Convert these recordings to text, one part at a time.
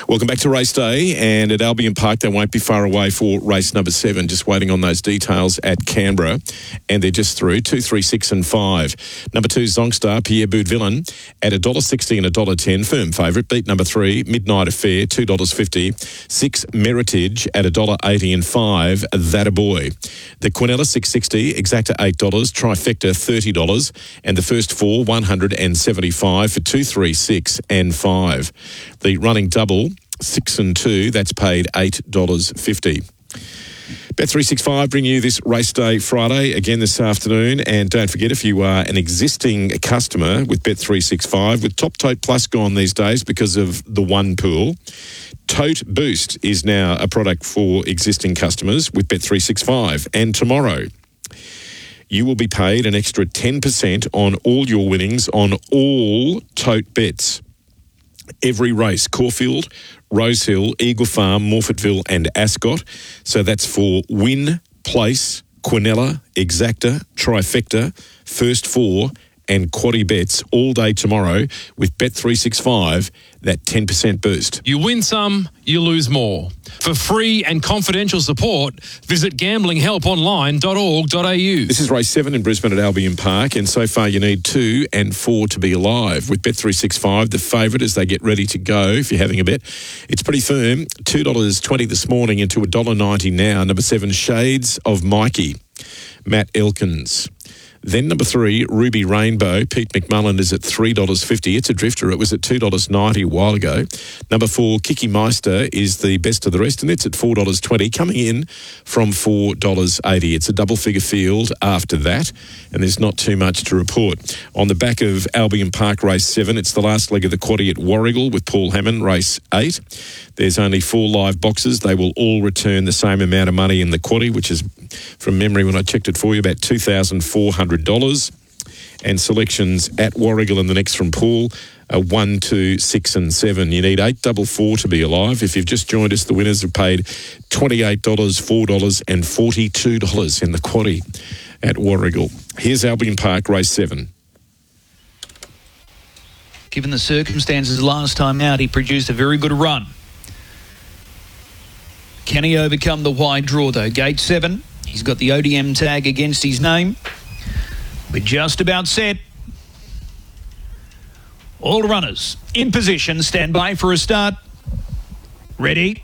Welcome back to race day, and at Albion Park they won't be far away for race number 7, just waiting on those details at Canberra, and they're just through 2, 3, 6 and 5. Number 2 Zongstar, Pierre Boudvillain at $1.60 and $1.10, firm favourite. Beat number 3 Midnight Affair, $2.50. 6 Meritage at $1.80 and 5 That a Boy. The Quinella $6.60, Exacta $8, Trifecta $30, and the first 4 $175 for 2, 3, 6 and 5. The running double 6 and 2, that's paid $8.50. Bet365 bring you this race day Friday again this afternoon, and don't forget, if you are an existing customer with Bet365, with Top Tote Plus gone these days because of the one pool, Tote Boost is now a product for existing customers with Bet365, and tomorrow you will be paid an extra 10% on all your winnings on all Tote bets. Every race, Caulfield, Rosehill, Eagle Farm, Morfettville and Ascot. So that's for win, place, Quinella, Exacta, Trifecta, first 4 and quaddy bets all day tomorrow with Bet365, that 10% boost. You win some, you lose more. For free and confidential support, visit gamblinghelponline.org.au. This is race 7 in Brisbane at Albion Park, and so far you need 2 and 4 to be alive. With Bet365, the favourite as they get ready to go, if you're having a bet, it's pretty firm. $2.20 this morning into $1.90 now. Number 7, Shades of Mikey, Matt Elkins. Then number 3, Ruby Rainbow. Pete McMullen is at $3.50. It's a drifter. It was at $2.90 a while ago. Number 4, Kiki Meister is the best of the rest, and it's at $4.20, coming in from $4.80. It's a double-figure field after that, and there's not too much to report. On the back of Albion Park race 7, it's the last leg of the quaddie at Warragul with Paul Hammond, race 8. There's only 4 live boxes. They will all return the same amount of money in the quaddie, which is, from memory when I checked it for you, about $2,400. And selections at Warragul and the next from Paul are 1, 2, 6 and 7. You need 8, 4, 4 to be alive. If you've just joined us, the winners have paid $28, $4 and $42 in the quaddie at Warragul. Here's Albion Park race 7. Given the circumstances last time out, he produced a very good run. Can he overcome the wide draw though? Gate 7. He's got the ODM tag against his name. We're just about set. All runners in position. Stand by for a start. Ready.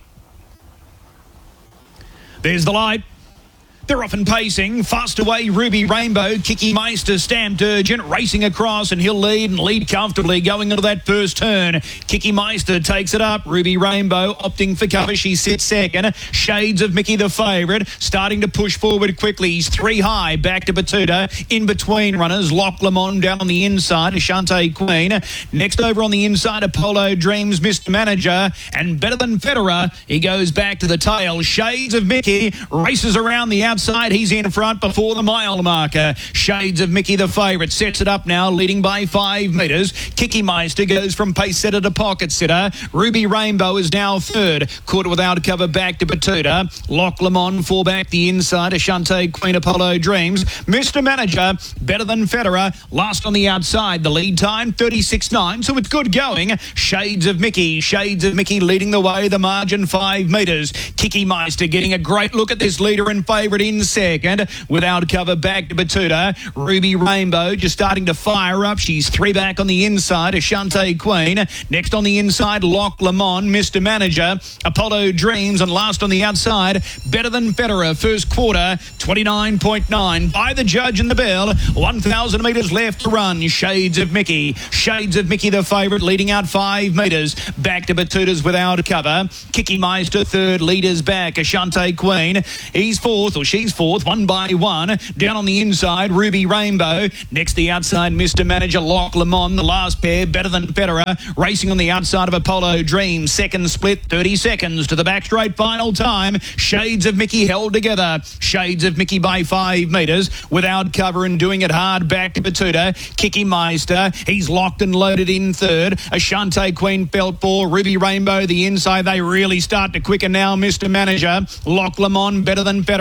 There's the light. They're off and pacing. Fast away, Ruby Rainbow. Kiki Meister stamped urgent, racing across, and he'll lead and lead comfortably going into that first turn. Kiki Meister takes it up. Ruby Rainbow opting for cover. She sits second. Shades of Mickey the favourite, starting to push forward quickly. He's 3 high, back to Batuta. In between runners, Loch Lamont down on the inside. Ashante Queen. Next over on the inside, Apollo Dreams, Mr. Manager. And Better Than Federer, he goes back to the tail. Shades of Mickey races around the outside. He's in front before the mile marker. Shades of Mickey the favourite sets it up now, leading by 5 metres. Kiki Meister goes from pace setter to pocket sitter. Ruby Rainbow is now third. Caught without cover back to Batuta. Loch Lamont 4 back the inside. Ashante Queen, Apollo Dreams. Mr. Manager, Better Than Federer, last on the outside. The lead time 36.9, so it's good going. Shades of Mickey leading the way. The margin 5 metres. Kiki Meister getting a great look at this leader and favourite in second. Without cover back to Batuta. Ruby Rainbow just starting to fire up. She's 3 back on the inside. Ashante Queen. Next on the inside, Loch Lamont, Mr. Manager, Apollo Dreams, and last on the outside, Better Than Federer. First quarter, 29.9 by the judge and the bell. 1,000 metres left to run. Shades of Mickey the favourite, leading out 5 metres. Back to Batuta's without cover. Kiki Meister third, leaders back. Ashante Queen, he's fourth, or she's fourth, 1 by 1. Down on the inside, Ruby Rainbow. Next the outside, Mr. Manager, Loch Lamont. The last pair, Better Than Federer, racing on the outside of Apollo Dream. Second split, 30 seconds to the back straight final time. Shades of Mickey held together. Shades of Mickey by 5 metres. Without cover and doing it hard back to Batuta. Kiki Meister, he's locked and loaded in third. Ashante Queen felt 4. Ruby Rainbow the inside. They really start to quicken now, Mr. Manager. Loch Lamont, Better Than Federer.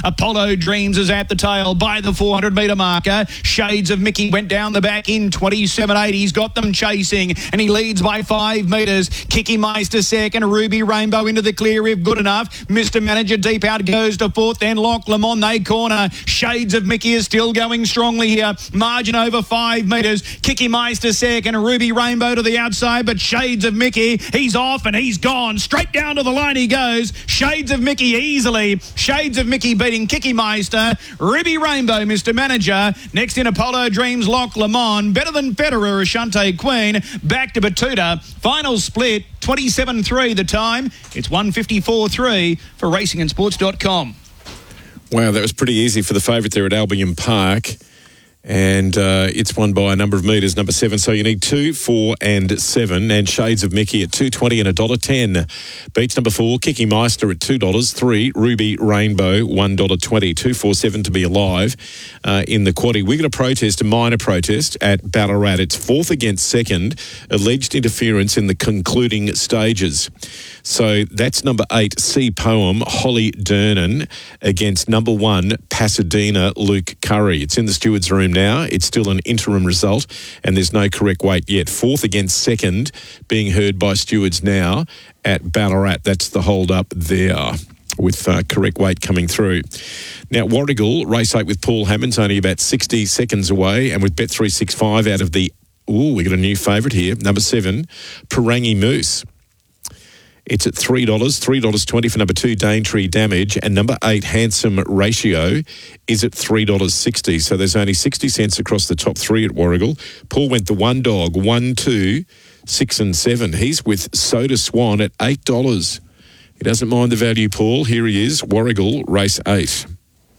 Apollo Dreams is at the tail by the 400-metre marker. Shades of Mickey went down the back in 27.8. He's got them chasing, and he leads by 5 metres. Kiki Meister second. Ruby Rainbow into the clear if good enough. Mr. Manager deep out goes to fourth. Then Loch Lamont, they corner. Shades of Mickey is still going strongly here. Margin over 5 metres. Kiki Meister second. Ruby Rainbow to the outside, but Shades of Mickey, he's off and he's gone. Straight down to the line he goes. Shades of Mickey easily. Shades of Mickey beating Kiki Meister. Ruby Rainbow, Mr. Manager. Next in Apollo Dreams, Loch Lamont. Better than Federer, Ashante Queen. Back to Batuta. Final split, 27.3 the time. It's 154.3 for racingandsports.com. Wow, that was pretty easy for the favourite there at Albion Park. And it's won by a number of metres, number 7. So you need 2, 4 and 7. And Shades of Mickey at $2.20 and $1.10. Beats number 4, Kiki Meister at $2. 3, Ruby Rainbow, $1.20. 247 to be alive in the quaddie. We got a protest, a minor protest at Ballarat. It's 4th against 2nd. Alleged interference in the concluding stages. So that's number 8, C Poem, Holly Durnan, against number 1, Pasadena, Luke Curry. It's in the steward's room now. It's still an interim result, and there's no correct weight yet. 4th against 2nd being heard by stewards now at Ballarat. That's the hold up there, with correct weight coming through. Now, Warragul, race 8 with Paul Hammond's only about 60 seconds away, and with Bet365 out of the... we got a new favourite here, number 7, Parangi Moose. It's at $3, $3.20 for number 2, Daintree Damage, and number 8, Handsome Ratio, is at $3.60. So there's only 60 cents across the top 3 at Warragul. Paul went the 1 dog, 1, 2, 6 and 7. He's with Soda Swan at $8. He doesn't mind the value, Paul. Here he is, Warragul, race 8.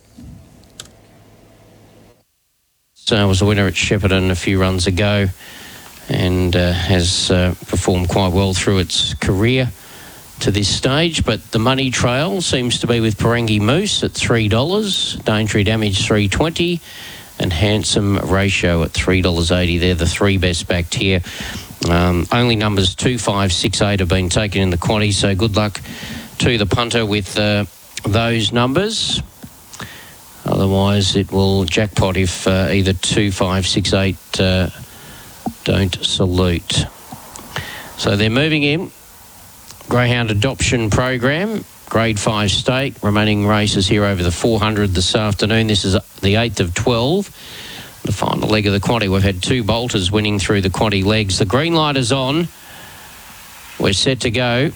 So I was a winner at Shepparton a few runs ago and has performed quite well through its career to this stage, but the money trail seems to be with Parangi Moose at $3, Daintree Damage $3.20, and Handsome Ratio at $3.80. They're the 3 best backed here. Only numbers 2, 5, 6, 8 have been taken in the quaddie, so good luck to the punter with those numbers. Otherwise, it will jackpot if either 2, 5, 6, 8 don't salute. So they're moving in. Greyhound Adoption Program, Grade 5 stake. Remaining races here over the 400 this afternoon. This is the 8th of 12. The final leg of the quaddie. We've had 2 bolters winning through the quaddie legs. The green light is on. We're set to go.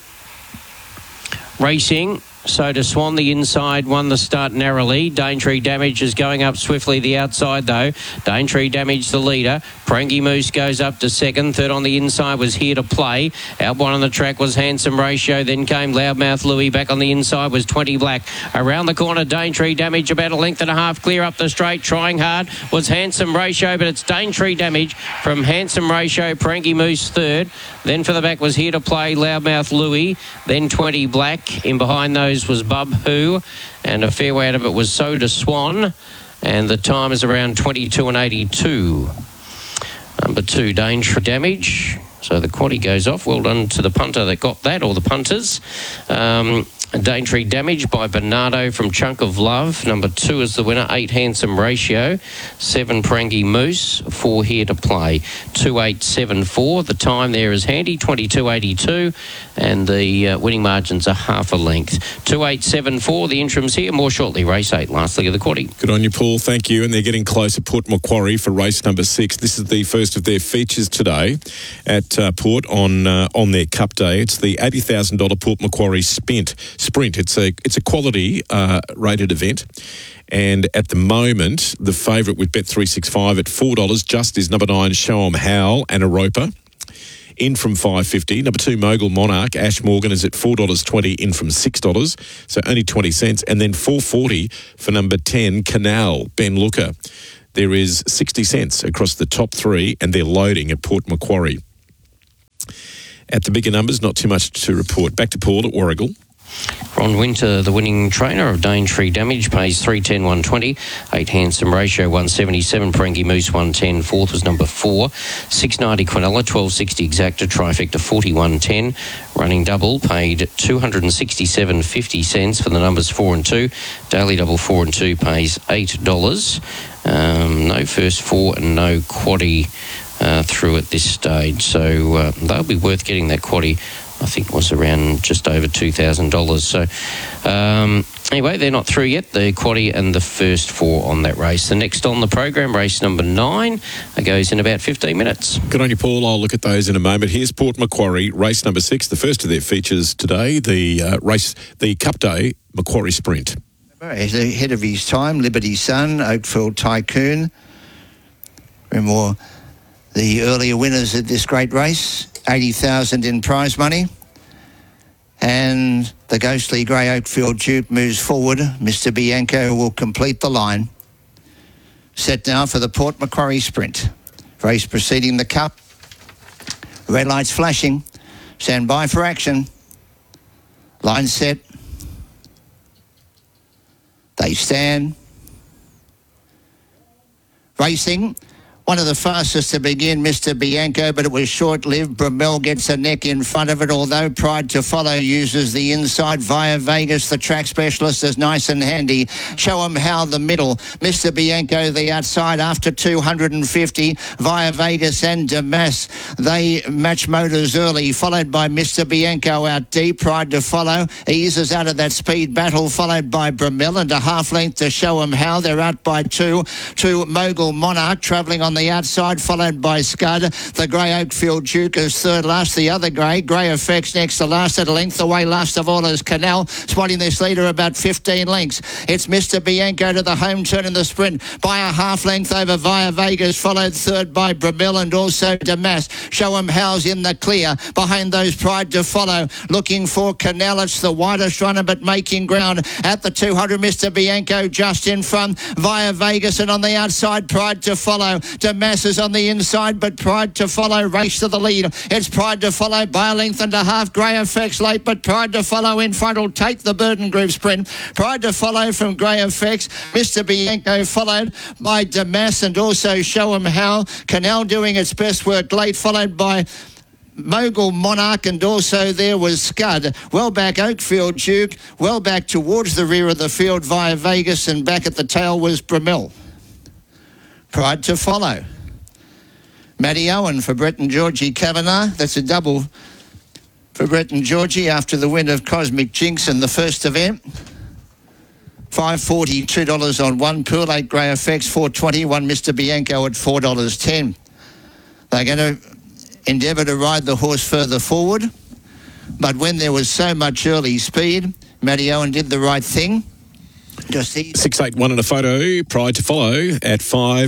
Racing. Soda Swan, the inside, won the start narrowly. Daintree Damage is going up swiftly the outside, though. Daintree Damage, the leader. Parangi Moose goes up to 2nd. 3rd on the inside was Here to Play. Out one on the track was Handsome Ratio. Then came Loudmouth Louie. Back on the inside was 20 Black. Around the corner, Daintree Damage, about a length and a half clear up the straight. Trying hard was Handsome Ratio, but it's Daintree Damage from Handsome Ratio. Parangi Moose 3rd. Then for the back was Here to Play, Loudmouth Louie. Then 20 Black. In behind those was Bub Who, and a fair way out of it was Soda Swan, and the time is around 22 and 82. Number 2, Daintree Damage. So the quaddie goes off. Well done to the punter that got that, or the punters. Daintree Damage by Bernardo from Chunk of Love. Number 2 is the winner, 8 Handsome Ratio. 7 Parangi Moose, 4 Here to Play. 2874. The time there is handy, 22.82, and the winning margins are half a length. 2874. The interims here. More shortly, race 8, last leg of the quaddie. Good on you, Paul. Thank you. And they're getting close at Port Macquarie for race number 6. This is the first of their features today at Port on their Cup Day. It's the $80,000 Port Macquarie Sprint. It's a quality rated event, and at the moment the favourite with Bet365 at $4 just is number 9 Show 'em Howl and Aropa. In from $5.50. Number 2 Mogul Monarch Ash Morgan is at $4.20 in from $6, so only 20 cents, and then $4.40 for number 10 Canal Ben Looker. There is 60 cents across the top 3, and they're loading at Port Macquarie. At the bigger numbers, not too much to report. Back to Paul at Warragul. Ron Winter, the winning trainer of Daintree Damage, pays 310 120. 8 Handsome Ratio 177. Perengi Moose 110. Fourth was number 4. 690 Quinella 1260 Exacta Trifecta 4110. Running double paid 267.50 cents for the numbers 4 and 2. Daily double 4 and 2 pays $8. No first 4 and no quaddie through at this stage, so they'll be worth getting. That quaddie, I think, was around just over $2,000. So anyway, they're not through yet, the quaddie and the first 4 on that race. The next on the program, race number 9, goes in about 15 minutes. Good on you, Paul. I'll look at those in a moment. Here's Port Macquarie, race number 6, the first of their features today, the Cup Day Macquarie Sprint. Ahead of his time, Liberty Sun, Oakfield Tycoon. Remember the earlier winners of this great race, 80,000 in prize money. And the ghostly grey Oakfield Duke moves forward. Mr. Bianco will complete the line. Set now for the Port Macquarie Sprint. Race preceding the Cup. Red lights flashing. Stand by for action. Line set. They stand. Racing. One of the fastest to begin, Mr. Bianco, but it was short-lived. Bromell gets a neck in front of it, although Pride to Follow uses the inside. Via Vegas, the track specialist, is nice and handy. Show 'em How, the middle. Mr. Bianco, the outside, after 250. Via Vegas and Damas, they match motors early, followed by Mr. Bianco out deep. Pride to Follow eases out of that speed battle, followed by Bromell, and a half length to Show 'em How. They're out by 2 to Mogul Monarch, travelling on the outside, followed by Scud. The grey Oakfield Duke is third last. The other grey Effects next to last at a length away. Last of all is Canal, spotting this leader about 15 lengths. It's Mr. Bianco to the home turn in the sprint by a half length over Via Vegas, followed third by Bromell and also Damas. Show 'em How's in the clear. Behind those, Pride to Follow, looking for Canal. It's the widest runner, but making ground at the 200. Mr. Bianco just in front. Via Vegas, and on the outside, Pride to Follow. Damas is on the inside, but Pride to Follow race to the lead. It's Pride to Follow by a length and a half. Grey Effects late, but Pride to Follow in front will take the Burden Group sprint. Pride to Follow from Grey Effects. Mr. Bianco followed by Damas and also Show 'em How. Canal doing its best work late, followed by Mogul Monarch, and also there was Scud. Well back Oakfield Duke, well back towards the rear of the field Via Vegas, and back at the tail was Bromell. Pride to Follow. Matty Owen for Brett and Georgie Kavanagh. That's a double for Brett and Georgie after the win of Cosmic Jinx in the first event. $5.40, $2 on one pool. 8 Grey Effects, $4.20. One Mr. Bianco at $4.10. They're going to endeavour to ride the horse further forward, but when there was so much early speed, Matty Owen did the right thing. 681 in a photo. Pride to Follow at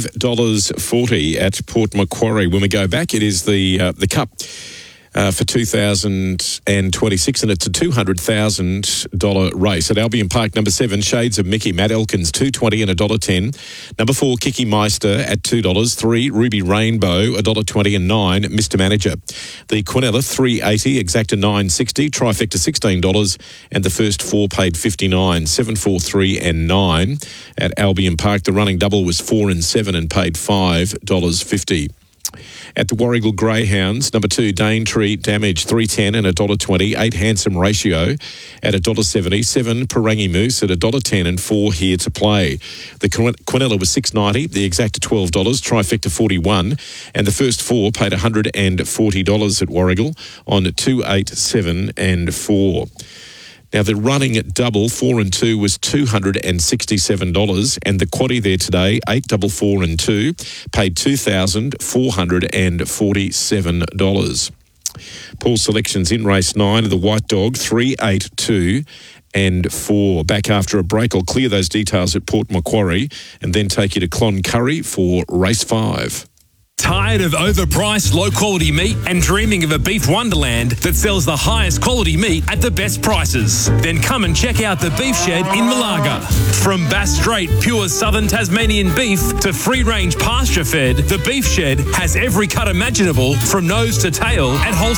$5.40 at Port Macquarie. When we go back, it is the Cup for 2026, and it's a $200,000 race at Albion Park. Number 7, Shades of Mickey, Matt Elkins, $2.20 and $1.10. Number 4, Kiki Meister at $2. 3, Ruby Rainbow, $1.20 and 9, Mr. Manager. The Quinella, $3.80, Exacta $9.60, Trifecta $16, and the first 4 paid $59, 7, 4, 3 and 9 at Albion Park. The running double was 4 and 7 and paid $5.50. At the Warrigal Greyhounds, number 2, Daintree Damage, $3.10 and $1.20. 8 Handsome Ratio at $1.70. 7 Perengi Moose at $1.10 and 4 Here to Play. The Quinella was $6.90. The Exacta $12. Trifecta $41. And the first 4 paid $140 at Warrigal on 2, 8, 7 and 4. Now, the running at double, 4 and 2, was $267, and the quaddie there today, 8, 4, 4 and 2, paid $2,447. Paul's selections in race 9 of the White Dog, 3, 8, 2 and 4. Back after a break, I'll clear those details at Port Macquarie and then take you to Cloncurry for race 5. Tired of overpriced, low-quality meat and dreaming of a beef wonderland that sells the highest quality meat at the best prices? Then come and check out the Beef Shed in Malaga. From Bass Strait pure southern Tasmanian beef to free-range pasture-fed, the Beef Shed has every cut imaginable from nose to tail at wholesale